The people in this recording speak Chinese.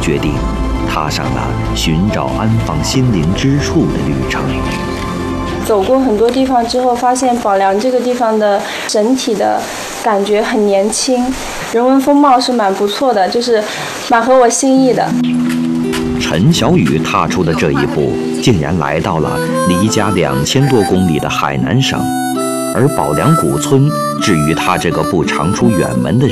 决定踏上了寻找安放心灵之处的旅程。 走过很多地方之后，发现宝良这个地方的整体的感觉很年轻，人文风貌是蛮不错的，就是蛮合我心意的。 陈小雨踏出的这一步，竟然来到了离家2000多公里的海南省，而宝良古村至于他这个不常出远门的人